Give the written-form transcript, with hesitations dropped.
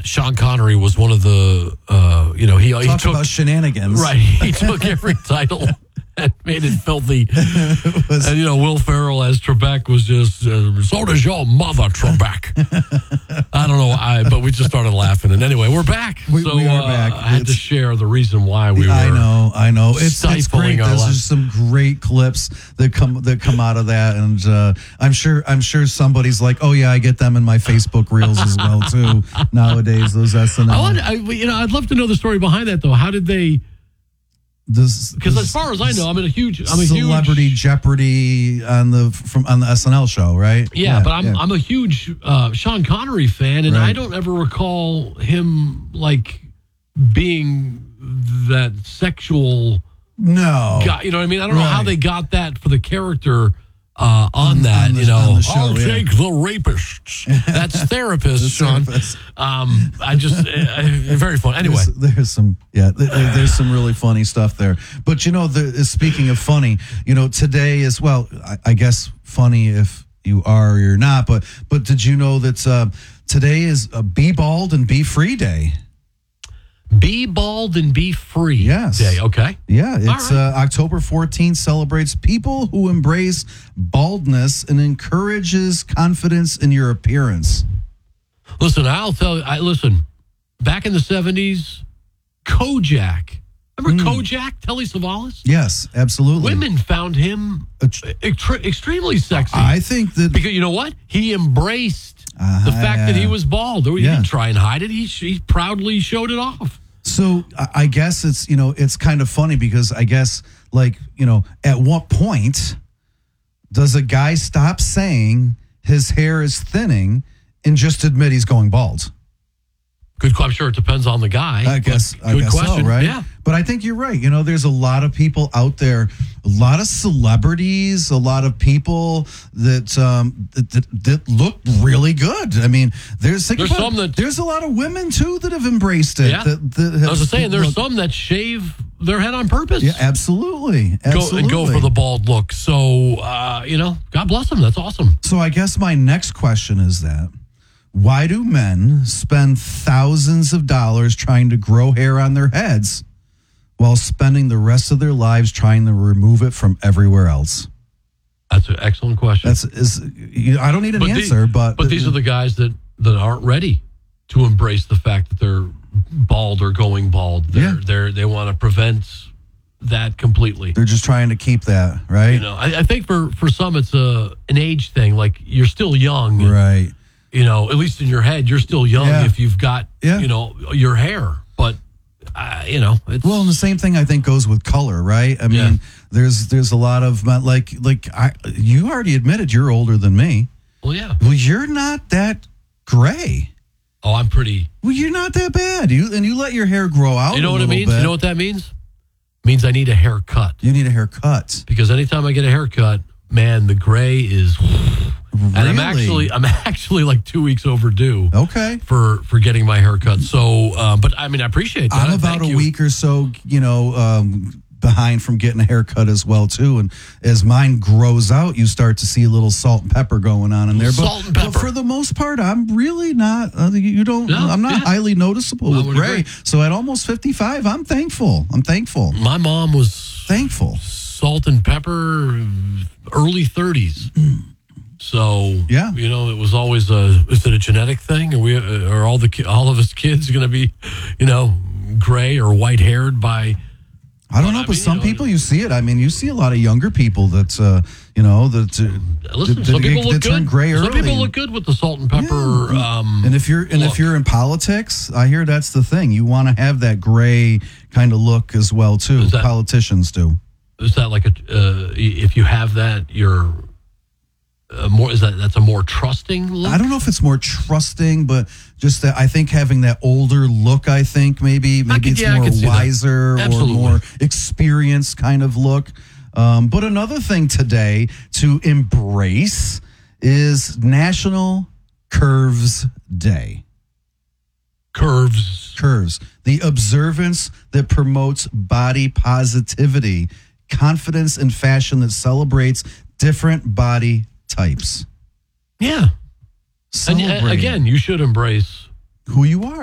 that Sean Connery was one of the, he Talk took about shenanigans. right. He took every title and made it filthy. And Will Ferrell as Trebek was just so does your mother, Trebek. I don't know, but we just started laughing. And anyway, we're back. We are back. I had to share the reason why we were. I know. It's stifling great. our There's lives. just some great clips that come out of that, and I'm sure somebody's like, oh yeah, I get them in my Facebook reels as well too nowadays. Those SNL. I'd love to know the story behind that though. How did they? Because as far as I know, I'm a huge Celebrity Jeopardy on the SNL show, right? Yeah, but I'm a huge Sean Connery fan, and I don't ever recall him like being that sexual guy. You know what I mean? I don't know how they got that for the character on that. On the show, I'll take the rapists. That's therapist, Sean. Very fun. Anyway, there's some really funny stuff there. But speaking of funny, today is I guess funny if you are or you're not. But did you know that today is a Be Bald and Be Free Day? Be Bald and Be Free Day. Okay. Yeah, it's October 14th celebrates people who embrace baldness and encourages confidence in your appearance. Listen, I'll tell you. Listen, back in the 70s, Kojak. Remember Kojak, Telly Savalas? Yes, absolutely. Women found him extremely sexy. I think that because you know what? He embraced the fact that he was bald. He didn't try and hide it. He proudly showed it off. So I guess it's kind of funny because I guess at what point does a guy stop saying his hair is thinning and just admit he's going bald? Good. I'm sure it depends on the guy. I guess question. So, right? Yeah. But I think you're right. There's a lot of people out there, a lot of celebrities, a lot of people that look really good. I mean, there's a lot of women too that have embraced it. Yeah. I was just saying, there's some that shave their head on purpose. Yeah, absolutely. Go for the bald look. So, God bless them. That's awesome. So I guess my next question is that. Why do men spend thousands of dollars trying to grow hair on their heads while spending the rest of their lives trying to remove it from everywhere else? That's an excellent question. I don't need an answer, but these are the guys that aren't ready to embrace the fact that they're bald or going bald. They want to prevent that completely. They're just trying to keep that, right? I think for some it's an age thing. Like you're still young, right? At least in your head, you're still young if you've got, your hair. But, it's... Well, and the same thing I think goes with color, right? I mean, there's a lot of, you already admitted you're older than me. Well, yeah. Well, you're not that gray. Oh, I'm pretty... Well, you're not that bad. You let your hair grow out. You know what it means? Bit. You know what that means? It means I need a haircut. You need a haircut. Because anytime I get a haircut, man, the gray is... Really? And I'm actually like 2 weeks overdue. Okay. For getting my haircut. So, but I mean, I appreciate that. I'm about a week or so, behind from getting a haircut as well too. And as mine grows out, you start to see a little salt and pepper going on in there. Salt and pepper. But for the most part, I'm really not. I'm not highly noticeable with gray. Agree. So at almost 55, I'm thankful. My mom was thankful. Salt and pepper, early 30s. So it was always is it a genetic thing? Are all of us kids going to be, gray or white haired by? I don't know, but some people you see it. I mean, you see a lot of younger people that some people look good. Turn gray early. Some people look good with the salt and pepper. And if you're in politics, I hear that's the thing. You want to have that gray kind of look as well too. Politicians do. Is that like if you have that, you're that's a more trusting look? I don't know if it's more trusting, but just that I think having that older look, maybe it's more wiser or more experienced kind of look. But another thing today to embrace is National Curves Day. Curves. The observance that promotes body positivity, confidence, and fashion that celebrates different body types. Yeah. And again, you should embrace who you are.